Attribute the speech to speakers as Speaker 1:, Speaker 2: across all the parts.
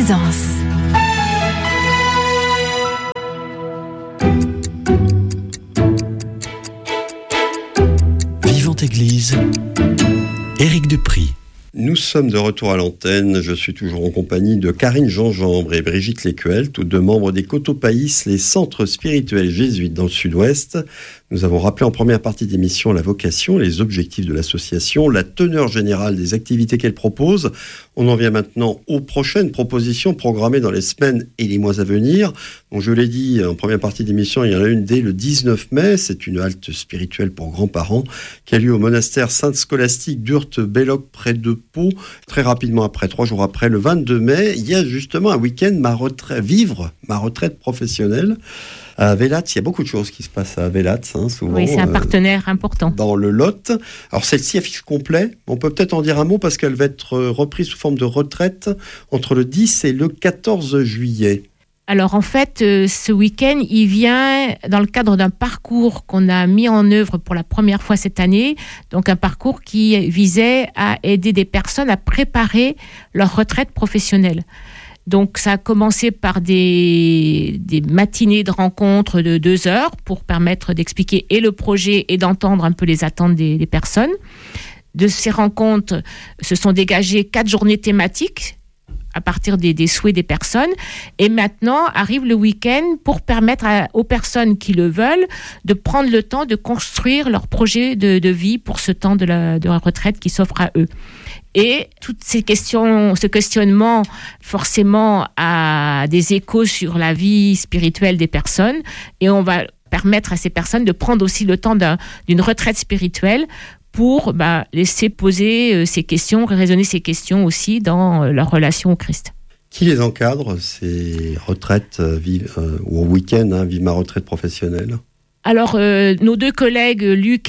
Speaker 1: Présence.
Speaker 2: Vivante Église, Éric Dupry.
Speaker 3: Nous sommes de retour à l'antenne. Je suis toujours en compagnie de Karine Gingembre et Brigitte Lécuel, tous deux membres des Cotopaïs, les centres spirituels jésuites dans le sud-ouest. Nous avons rappelé en première partie d'émission la vocation, les objectifs de l'association, la teneur générale des activités qu'elle propose. On en vient maintenant aux prochaines propositions programmées dans les semaines et les mois à venir. Donc, je l'ai dit en première partie d'émission, il y en a une dès le 19 mai. C'est une halte spirituelle pour grands-parents qui a lieu au monastère Sainte-Scolastique d'Urte-Belloc près de Pau. Très rapidement après, 3 jours après, le 22 mai, il y a justement un week-end vivre ma retraite professionnelle. À Vélatz, il y a beaucoup de choses qui se passent à Vélatz, souvent.
Speaker 4: Oui, c'est un partenaire important.
Speaker 3: Dans le Lot. Alors, celle-ci affiche complet. On peut peut-être en dire un mot parce qu'elle va être reprise sous forme de retraite entre le 10 et le 14 juillet.
Speaker 4: Alors, en fait, ce week-end, il vient dans le cadre d'un parcours qu'on a mis en œuvre pour la première fois cette année. Donc, un parcours qui visait à aider des personnes à préparer leur retraite professionnelle. Donc, ça a commencé par des matinées de rencontres de 2 heures pour permettre d'expliquer et le projet et d'entendre un peu les attentes des personnes. De ces rencontres, se sont dégagées 4 journées thématiques à partir des souhaits des personnes. Et maintenant, arrive le week-end pour permettre aux personnes qui le veulent de prendre le temps de construire leur projet de vie pour ce temps de la retraite qui s'offre à eux. Et toutes ces questions, ce questionnement, forcément, a des échos sur la vie spirituelle des personnes. Et on va permettre à ces personnes de prendre aussi le temps d'une retraite spirituelle pour laisser poser ces questions, raisonner ces questions aussi dans leur relation au Christ.
Speaker 3: Qui les encadre, ces retraites ou au week-end, Vive ma retraite professionnelle?
Speaker 4: Alors, nos 2 collègues, Luc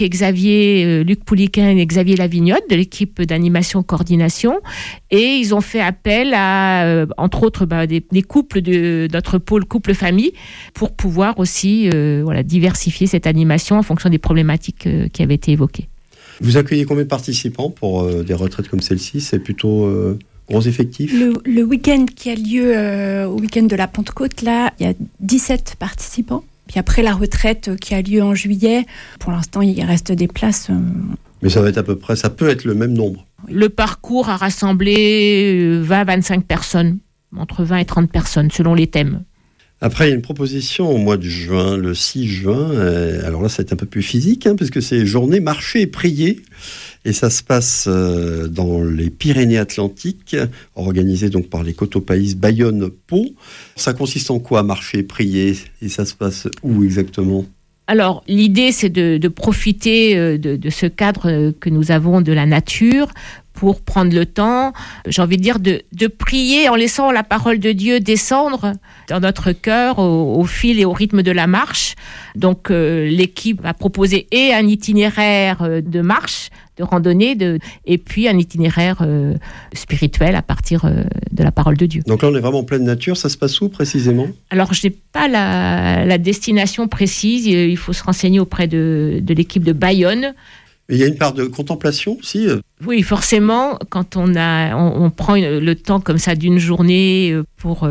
Speaker 4: Pouliquin et Xavier Lavignotte, de l'équipe d'animation coordination, et ils ont fait appel à, entre autres, des couples de notre pôle couple-famille, pour pouvoir aussi diversifier cette animation en fonction des problématiques qui avaient été évoquées.
Speaker 3: Vous accueillez combien de participants pour des retraites comme celle-ci? C'est plutôt gros effectif?
Speaker 5: Le week-end qui a lieu au week-end de la Pentecôte, là, il y a 17 participants. Puis après la retraite qui a lieu en juillet, pour l'instant, il reste des places.
Speaker 3: Mais ça va être ça peut être le même nombre.
Speaker 4: Le parcours a rassemblé 20-25 personnes, entre 20 et 30 personnes, selon les thèmes.
Speaker 3: Après, il y a une proposition au mois de juin, le 6 juin. Alors là, ça va être un peu plus physique, parce que c'est journée marcher et prier. Et ça se passe dans les Pyrénées-Atlantiques, organisé donc par les Cotopaïs Bayonne-Pau. Ça consiste en quoi, marcher et prier? Et ça se passe où exactement?
Speaker 4: Alors, l'idée, c'est de profiter de ce cadre que nous avons de la nature pour prendre le temps, j'ai envie de dire, de prier en laissant la parole de Dieu descendre dans notre cœur au fil et au rythme de la marche. Donc, l'équipe a proposé un itinéraire de marche, de randonnée, et puis un itinéraire spirituel à partir de la parole de Dieu.
Speaker 3: Donc là, on est vraiment en pleine nature. Ça se passe où précisément? Alors,
Speaker 4: je n'ai pas la destination précise. Il faut se renseigner auprès de l'équipe de Bayonne.
Speaker 3: Il y a une part de contemplation aussi?
Speaker 4: Oui, forcément, quand on prend le temps comme ça d'une journée pour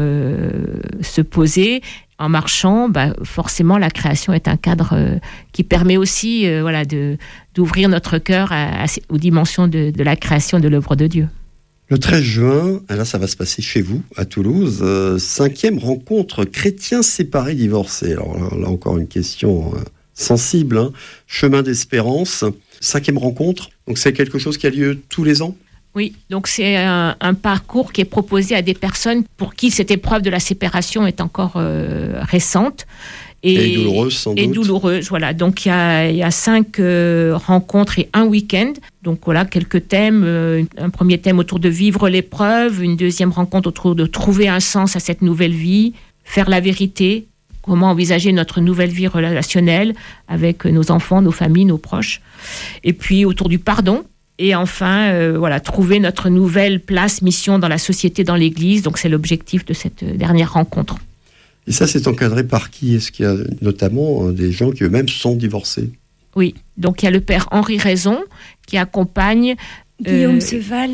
Speaker 4: se poser en marchant, forcément la création est un cadre qui permet aussi d'ouvrir notre cœur aux dimensions de la création de l'œuvre de Dieu.
Speaker 3: Le 13 juin, là ça va se passer chez vous, à Toulouse, 5e rencontre chrétiens séparés divorcés. Alors là encore une question sensible, chemin d'espérance. 5e rencontre, donc c'est quelque chose qui a lieu tous les ans?
Speaker 4: Oui, donc c'est un parcours qui est proposé à des personnes pour qui cette épreuve de la séparation est encore récente.
Speaker 3: Et douloureuse sans doute.
Speaker 4: Et douloureuse, voilà. Donc il y a 5 rencontres et un week-end. Donc voilà, quelques thèmes. Un premier thème autour de vivre l'épreuve, une deuxième rencontre autour de trouver un sens à cette nouvelle vie, faire la vérité, comment envisager notre nouvelle vie relationnelle avec nos enfants, nos familles, nos proches. Et puis autour du pardon. Et enfin, trouver notre nouvelle place, mission dans la société, dans l'Église. Donc c'est l'objectif de cette dernière rencontre.
Speaker 3: Et ça, c'est encadré par qui? Est-ce qu'il y a notamment des gens qui eux-mêmes sont divorcés?
Speaker 4: Oui, donc il y a le père Henri Raison qui accompagne...
Speaker 5: Guillaume Séval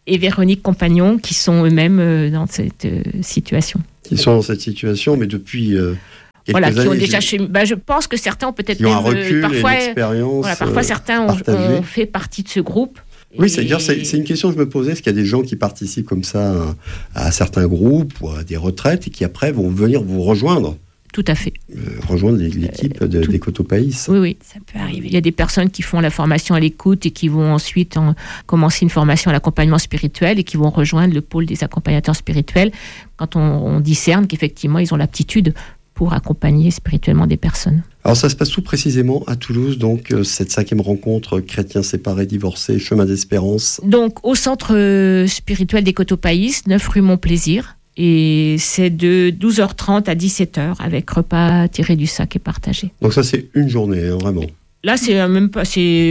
Speaker 4: et Véronique Compagnon, qui sont eux-mêmes dans cette situation.
Speaker 3: Ils sont dans cette situation, mais depuis quelques années.
Speaker 4: Qui ont déjà je pense que certains ont peut-être
Speaker 3: même un recul parfois, et une expérience.
Speaker 4: Parfois, certains ont fait partie de ce groupe.
Speaker 3: Oui, c'est-à-dire, c'est une question que je me posais, est-ce qu'il y a des gens qui participent comme ça à certains groupes ou à des retraites et qui après vont venir vous rejoindre?
Speaker 4: Tout à fait.
Speaker 3: Rejoindre l'équipe des Cotopaïs.
Speaker 4: Oui,
Speaker 5: ça peut arriver.
Speaker 4: Il y a des personnes qui font la formation à l'écoute et qui vont ensuite commencer une formation à l'accompagnement spirituel et qui vont rejoindre le pôle des accompagnateurs spirituels quand on discerne qu'effectivement, ils ont l'aptitude pour accompagner spirituellement des personnes.
Speaker 3: Alors ça se passe tout précisément à Toulouse, donc cette 5e rencontre chrétiens séparés, divorcés, chemin d'espérance.
Speaker 4: Donc au centre spirituel des Cotopaïs, 9 rue Montplaisir, et c'est de 12h30 à 17h avec repas tiré du sac et partagé.
Speaker 3: Donc ça c'est une journée, vraiment.
Speaker 4: Là c'est même pas,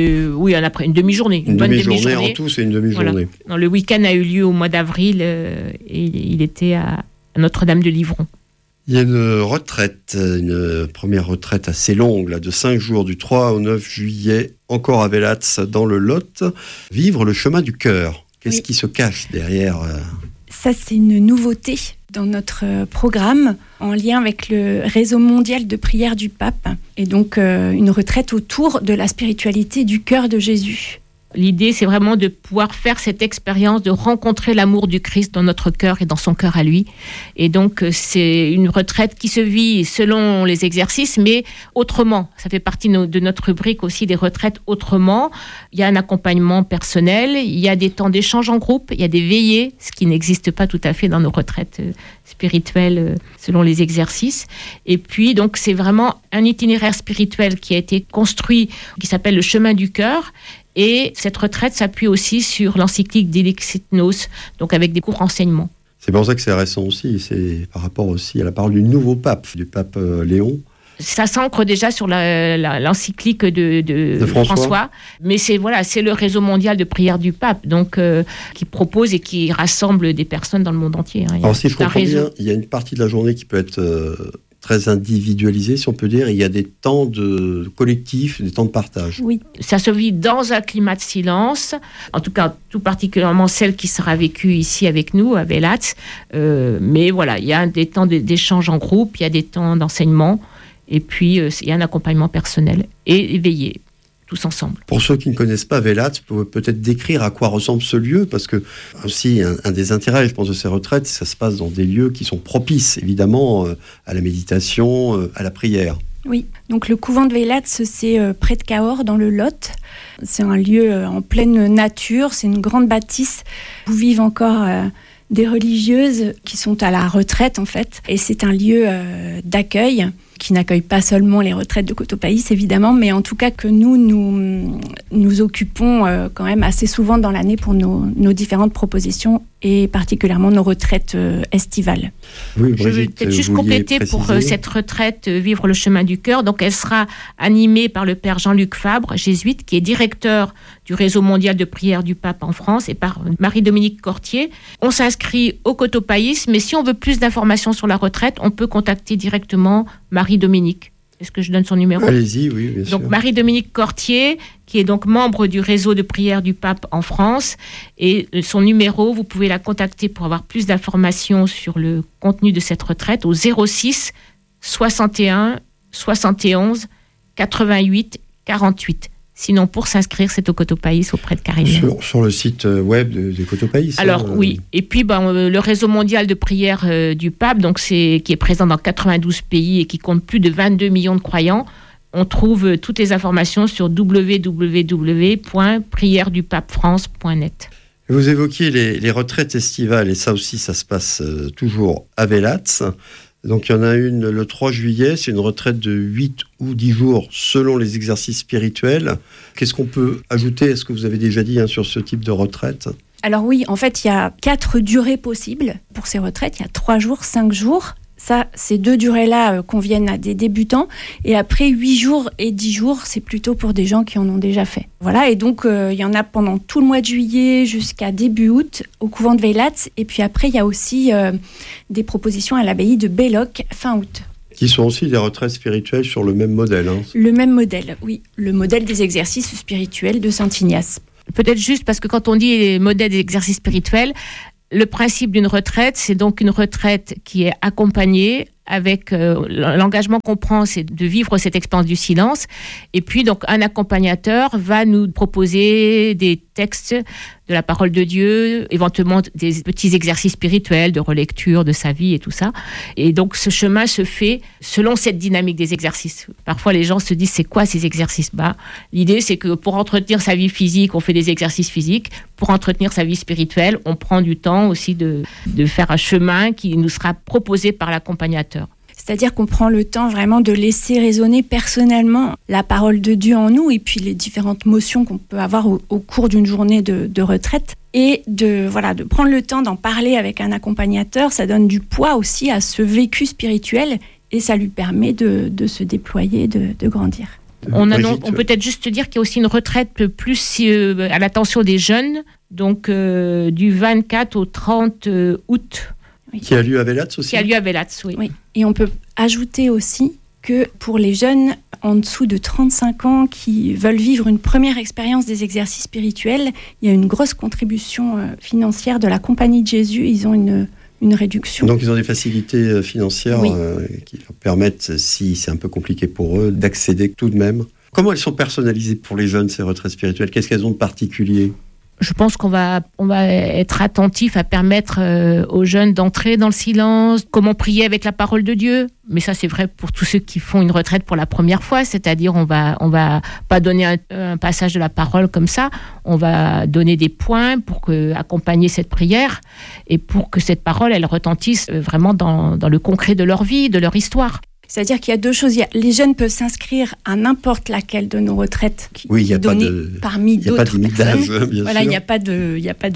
Speaker 4: après une demi-journée.
Speaker 3: Une bonne demi-journée en tout, c'est une demi-journée. Voilà.
Speaker 4: Non, le week-end a eu lieu au mois d'avril et il était à Notre-Dame de Livron.
Speaker 3: Il y a une retraite, une première retraite assez longue, là, de 5 jours, du 3 au 9 juillet, encore à Vélatz, dans le Lot. Vivre le chemin du cœur. Qu'est-ce qui se cache derrière
Speaker 5: Ça, c'est une nouveauté dans notre programme, en lien avec le réseau mondial de prière du pape. Et donc, une retraite autour de la spiritualité du cœur de Jésus.
Speaker 4: L'idée, c'est vraiment de pouvoir faire cette expérience de rencontrer l'amour du Christ dans notre cœur et dans son cœur à lui. Et donc, c'est une retraite qui se vit selon les exercices, mais autrement. Ça fait partie de notre rubrique aussi des retraites autrement. Il y a un accompagnement personnel, il y a des temps d'échange en groupe, il y a des veillées, ce qui n'existe pas tout à fait dans nos retraites spirituelles selon les exercices. Et puis, donc, c'est vraiment un itinéraire spirituel qui a été construit, qui s'appelle le chemin du cœur. Et cette retraite s'appuie aussi sur l'encyclique d'Dixit Nos, donc avec des courts renseignements.
Speaker 3: C'est pour ça que c'est récent aussi, c'est par rapport aussi à la parole du nouveau pape, du pape Léon.
Speaker 4: Ça s'ancre déjà sur l'encyclique de François, mais c'est le réseau mondial de prière du pape, donc qui propose et qui rassemble des personnes dans le monde entier.
Speaker 3: Alors si je comprends bien, il y a une partie de la journée qui peut être très individualisé, si on peut dire. Il y a des temps de collectif, des temps de partage.
Speaker 4: Oui, ça se vit dans un climat de silence, en tout cas, tout particulièrement celle qui sera vécue ici avec nous, à Vélatz. Mais voilà, il y a des temps d'échange en groupe, il y a des temps d'enseignement, et puis il y a un accompagnement personnel et éveillé. Tous ensemble.
Speaker 3: Pour ceux qui ne connaissent pas Vélatz, vous pouvez peut-être décrire à quoi ressemble ce lieu, parce que aussi un des intérêts, je pense, de ces retraites, ça se passe dans des lieux qui sont propices, évidemment, à la méditation, à la prière.
Speaker 5: Oui, donc le couvent de Vélatz, c'est près de Cahors, dans le Lot. C'est un lieu en pleine nature, c'est une grande bâtisse où vivent encore des religieuses qui sont à la retraite, en fait. Et c'est un lieu d'accueil qui n'accueille pas seulement les retraites de Cotopaïs, évidemment, mais en tout cas que nous occupons quand même assez souvent dans l'année pour nos différentes propositions et particulièrement nos retraites estivales.
Speaker 3: Oui,
Speaker 4: je vais peut-être juste compléter pour cette retraite Vivre le chemin du cœur. Donc, elle sera animée par le père Jean-Luc Fabre, jésuite, qui est directeur du réseau mondial de prière du pape en France, et par Marie-Dominique Cortier. On s'inscrit au Cotopaïs, mais si on veut plus d'informations sur la retraite, on peut contacter directement Marie-Dominique. Est-ce que je donne son numéro ?
Speaker 3: Allez-y, oui, bien sûr.
Speaker 4: Donc Marie-Dominique Cortier, qui est donc membre du réseau de prière du pape en France, et son numéro, vous pouvez la contacter pour avoir plus d'informations sur le contenu de cette retraite au 06 61 71 88 48. Sinon, pour s'inscrire, c'est au Cotopaïs auprès de Karine.
Speaker 3: Sur le site web des Cotopaïs.
Speaker 4: Alors oui, et puis le réseau mondial de prière du pape, donc qui est présent dans 92 pays et qui compte plus de 22 millions de croyants. On trouve toutes les informations sur www.prièredupapefrance.net.
Speaker 3: Vous évoquiez les retraites estivales, et ça aussi, ça se passe toujours à Vélatz. Donc il y en a une le 3 juillet, c'est une retraite de 8 ou 10 jours selon les exercices spirituels. Qu'est-ce qu'on peut ajouter à ce que vous avez déjà dit sur ce type de retraite ?
Speaker 5: Alors oui, en fait, il y a 4 durées possibles pour ces retraites. Il y a 3 jours, 5 jours. Ça, ces 2 durées-là conviennent à des débutants. Et après, 8 jours et 10 jours, c'est plutôt pour des gens qui en ont déjà fait. Voilà, et donc il y en a pendant tout le mois de juillet jusqu'à début août au couvent de Vélatz. Et puis après, il y a aussi des propositions à l'abbaye de Belloc fin août.
Speaker 3: Qui sont aussi des retraites spirituelles sur le même modèle.
Speaker 5: Le même modèle, oui. Le modèle des exercices spirituels de Saint Ignace.
Speaker 4: Peut-être juste parce que quand on dit les modèles d'exercice spirituel, le principe d'une retraite, c'est donc une retraite qui est accompagnée avec l'engagement qu'on prend, c'est de vivre cette expérience du silence. Et puis, donc, un accompagnateur va nous proposer des textes de la parole de Dieu, éventuellement des petits exercices spirituels de relecture de sa vie et tout ça. Et donc, ce chemin se fait selon cette dynamique des exercices. Parfois, les gens se disent, c'est quoi ces exercices ? L'idée, c'est que pour entretenir sa vie physique, on fait des exercices physiques. Pour entretenir sa vie spirituelle, on prend du temps aussi de faire un chemin qui nous sera proposé par l'accompagnateur.
Speaker 5: C'est-à-dire qu'on prend le temps vraiment de laisser résonner personnellement la parole de Dieu en nous et puis les différentes motions qu'on peut avoir au cours d'une journée de retraite. Et de prendre le temps d'en parler avec un accompagnateur, ça donne du poids aussi à ce vécu spirituel et ça lui permet de se déployer, de grandir.
Speaker 4: On peut peut-être juste dire qu'il y a aussi une retraite plus à l'attention des jeunes, donc du 24 au 30 août.
Speaker 3: Oui. Qui a lieu à Vélatz aussi ?
Speaker 4: Qui a lieu à Vélatz, oui.
Speaker 5: Et on peut ajouter aussi que pour les jeunes en dessous de 35 ans qui veulent vivre une première expérience des exercices spirituels, il y a une grosse contribution financière de la Compagnie de Jésus. Ils ont une réduction.
Speaker 3: Donc ils ont des facilités financières qui leur permettent, si c'est un peu compliqué pour eux, d'accéder tout de même. Comment elles sont personnalisées pour les jeunes, ces retraites spirituelles ? Qu'est-ce qu'elles ont de particulier ?
Speaker 4: Je pense qu'on va être attentif à permettre aux jeunes d'entrer dans le silence, comment prier avec la parole de Dieu. Mais ça, c'est vrai pour tous ceux qui font une retraite pour la première fois. C'est-à-dire, on va pas donner un passage de la parole comme ça. On va donner des points pour accompagner cette prière et pour que cette parole, elle retentisse vraiment dans le concret de leur vie, de leur histoire.
Speaker 5: C'est-à-dire qu'il y a deux choses. Les jeunes peuvent s'inscrire à n'importe laquelle de nos retraites
Speaker 3: il n'y a pas
Speaker 5: parmi d'autres personnes.
Speaker 3: Voilà,
Speaker 5: il n'y a pas de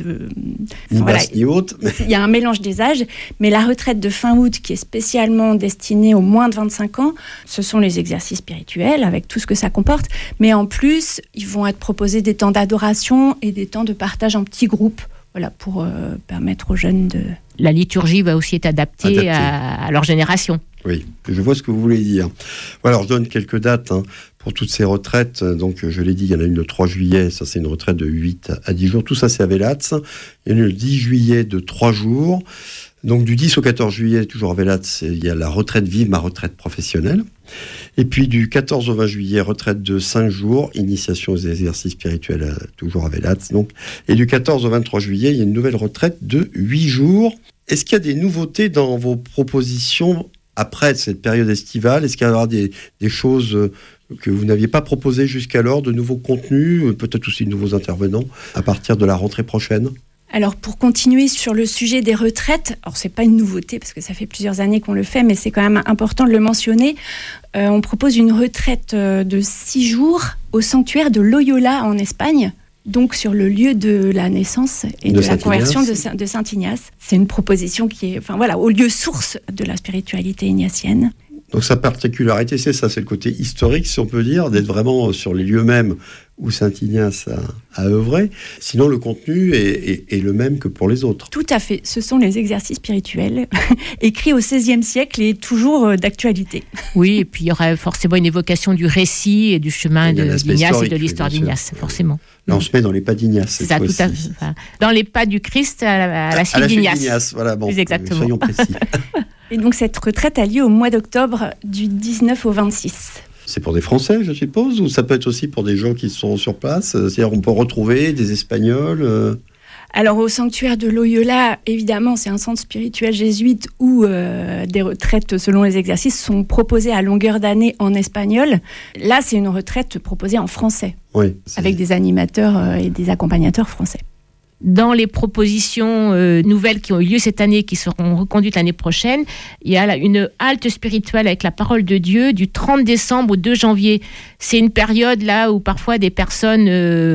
Speaker 3: ni basse ni haute.
Speaker 5: Il y a un mélange des âges, mais la retraite de fin août qui est spécialement destinée aux moins de 25 ans, ce sont les exercices spirituels avec tout ce que ça comporte. Mais en plus, ils vont être proposés des temps d'adoration et des temps de partage en petits groupes. Voilà, pour permettre aux jeunes de...
Speaker 4: La liturgie va aussi être adaptée. À leur génération.
Speaker 3: Oui, je vois ce que vous voulez dire. Alors, je donne quelques dates pour toutes ces retraites. Donc, je l'ai dit, il y en a une le 3 juillet. Ça, c'est une retraite de 8 à 10 jours. Tout ça, c'est à Vélatz. Il y en a une le 10 juillet de 3 jours. Donc, du 10 au 14 juillet, toujours à Vélatz, il y a la retraite Vive ma retraite professionnelle. Et puis, du 14 au 20 juillet, retraite de 5 jours, initiation aux exercices spirituels, toujours à Vélatz. Donc. Et du 14 au 23 juillet, il y a une nouvelle retraite de 8 jours. Est-ce qu'il y a des nouveautés dans vos propositions après cette période estivale? Est-ce qu'il y aura des choses que vous n'aviez pas proposées jusqu'alors, de nouveaux contenus, peut-être aussi de nouveaux intervenants à partir de la rentrée prochaine?
Speaker 5: Alors, pour continuer sur le sujet des retraites, alors c'est pas une nouveauté parce que ça fait plusieurs années qu'on le fait, mais c'est quand même important de le mentionner. On propose une retraite de 6 jours au sanctuaire de Loyola en Espagne, donc sur le lieu de la naissance et de la conversion de Saint Ignace. C'est une proposition qui est, au lieu source de la spiritualité ignatienne.
Speaker 3: Donc sa particularité, c'est ça, c'est le côté historique, si on peut dire, d'être vraiment sur les lieux mêmes où Saint Ignace a œuvré. Sinon, le contenu est le même que pour les autres.
Speaker 5: Tout à fait. Ce sont les exercices spirituels écrits au XVIe siècle et toujours d'actualité.
Speaker 4: Oui, et puis il y aura forcément une évocation du récit et du chemin d'Ignace et de l'histoire d'Ignace, forcément.
Speaker 3: Là, on se met dans les pas d'Ignace.
Speaker 4: C'est ça, tout à fait. Dans les pas du Christ à la suite d'Ignace.
Speaker 3: Voilà, bon,
Speaker 4: exactement.
Speaker 3: Soyons précis.
Speaker 5: Et donc, cette retraite a lieu au mois d'octobre du 19 au 26.
Speaker 3: C'est pour des Français, je suppose, ou ça peut être aussi pour des gens qui sont sur place? C'est-à-dire, on peut retrouver des Espagnols
Speaker 5: Alors, au sanctuaire de Loyola, évidemment, c'est un centre spirituel jésuite où des retraites selon les exercices sont proposées à longueur d'année en espagnol. Là, c'est une retraite proposée en français, avec des animateurs et des accompagnateurs français.
Speaker 4: Dans les propositions nouvelles qui ont eu lieu cette année, qui seront reconduites l'année prochaine, il y a une halte spirituelle avec la parole de Dieu du 30 décembre au 2 janvier. C'est une période là où parfois des personnes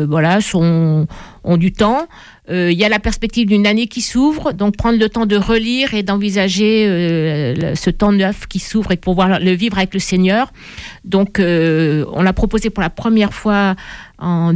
Speaker 4: ont du temps. Il y a la perspective d'une année qui s'ouvre, donc prendre le temps de relire et d'envisager ce temps neuf qui s'ouvre et pouvoir le vivre avec le Seigneur. Donc on l'a proposé pour la première fois en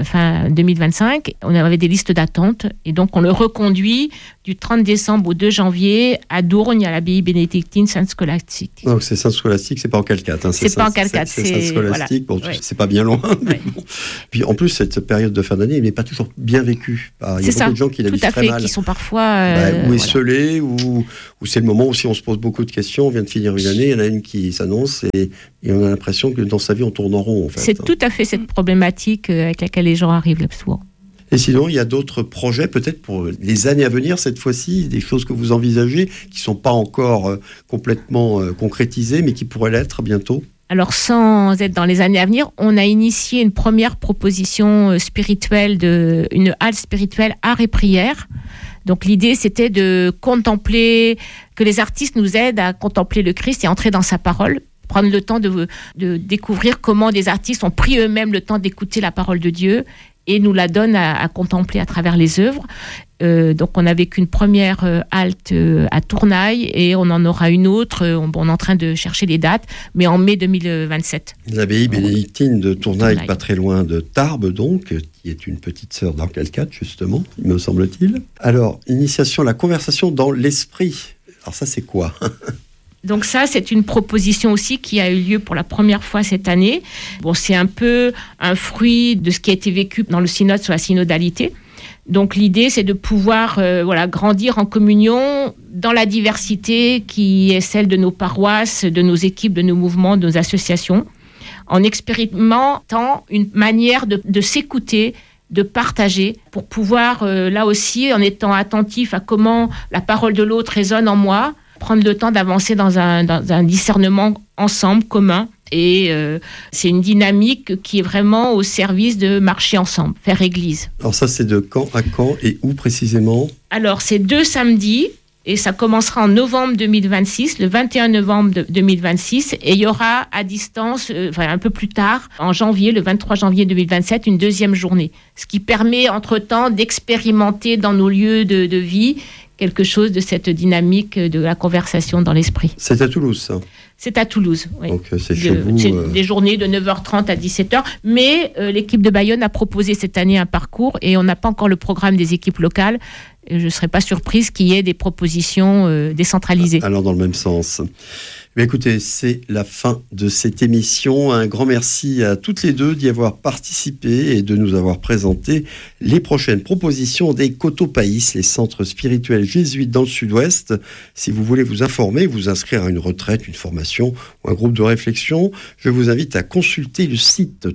Speaker 4: 2025. On avait des listes d'attente et donc on le reconduit du 30 décembre au 2 janvier à Dourgne, à l'abbaye bénédictine Sainte-Scolastique.
Speaker 3: Donc c'est Sainte-Scolastique, c'est pas en Calcate.
Speaker 4: C'est pas en Calcate.
Speaker 3: C'est Sainte-Scolastique,
Speaker 4: voilà.
Speaker 3: C'est pas bien loin. Mais bon. Puis en plus, cette période de fin d'année, elle n'est pas toujours bien vécue. Il y a beaucoup de gens qui la vivent très mal.
Speaker 4: Qui sont parfois...
Speaker 3: ou esselés, ou c'est le moment où si on se pose beaucoup de questions, on vient de finir une année, il y en a une qui s'annonce et on a l'impression que dans sa vie, on tourne en rond. En fait.
Speaker 4: C'est tout à fait cette problématique avec laquelle les gens arrivent là souvent.
Speaker 3: Et sinon, il y a d'autres projets, peut-être pour les années à venir, cette fois-ci, des choses que vous envisagez, qui ne sont pas encore complètement concrétisées, mais qui pourraient l'être bientôt?
Speaker 4: Alors, sans être dans les années à venir, on a initié une première proposition spirituelle, une halle spirituelle art et prière. Donc, l'idée, c'était de contempler, que les artistes nous aident à contempler le Christ et entrer dans sa parole. Prendre le temps de découvrir comment des artistes ont pris eux-mêmes le temps d'écouter la parole de Dieu et nous la donnent à contempler à travers les œuvres. Donc, on n'a vécu une première halte à Tournaille et on en aura une autre. On est en train de chercher les dates, mais en mai 2027.
Speaker 3: L'abbaye bénédictine de Tournaille, pas très loin de Tarbes, donc, qui est une petite sœur d'Arcalcate, justement, me semble-t-il. Alors, initiation à la conversation dans l'esprit. Alors ça, c'est quoi?
Speaker 4: Donc ça, c'est une proposition aussi qui a eu lieu pour la première fois cette année. Bon, c'est un peu un fruit de ce qui a été vécu dans le synode sur la synodalité. Donc l'idée, c'est de pouvoir grandir en communion dans la diversité qui est celle de nos paroisses, de nos équipes, de nos mouvements, de nos associations, en expérimentant une manière de s'écouter, de partager, pour pouvoir, là aussi, en étant attentif à comment la parole de l'autre résonne en moi, prendre le temps d'avancer dans un discernement ensemble, commun. Et c'est une dynamique qui est vraiment au service de marcher ensemble, faire église.
Speaker 3: Alors ça, c'est de quand à quand et où précisément? Alors,
Speaker 4: c'est 2 samedis. Et ça commencera en novembre 2026, le 21 novembre 2026. Et il y aura à distance, un peu plus tard, en janvier, le 23 janvier 2027, une deuxième journée. Ce qui permet, entre-temps, d'expérimenter dans nos lieux de vie quelque chose de cette dynamique de la conversation dans l'esprit.
Speaker 3: C'est à Toulouse, ça?
Speaker 4: C'est à Toulouse, oui.
Speaker 3: Donc c'est chez vous.
Speaker 4: C'est des journées de 9h30 à 17h. Mais l'équipe de Bayonne a proposé cette année un parcours et on n'a pas encore le programme des équipes locales. Et je ne serais pas surprise qu'il y ait des propositions décentralisées.
Speaker 3: Alors dans le même sens. Mais écoutez, c'est la fin de cette émission. Un grand merci à toutes les deux d'y avoir participé et de nous avoir présenté les prochaines propositions des Cotopaïs, les centres spirituels jésuites dans le Sud-Ouest. Si vous voulez vous informer, vous inscrire à une retraite, une formation ou un groupe de réflexion, je vous invite à consulter le site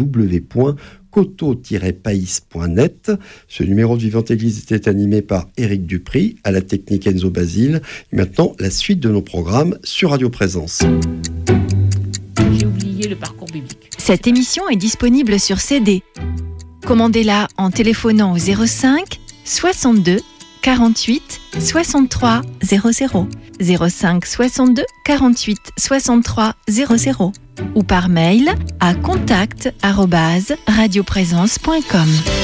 Speaker 3: www.coto-païs.net. Ce numéro de Vivante Église était animé par Éric Dupry, à la technique Enzo Basile. Et maintenant, la suite de nos programmes sur Radio Présence.
Speaker 4: J'ai oublié le parcours biblique.
Speaker 1: Cette émission est disponible sur CD. Commandez-la en téléphonant au 05 62 48 63 00. 05 62 48 63 00 ou par mail à contact@radioprésence.com.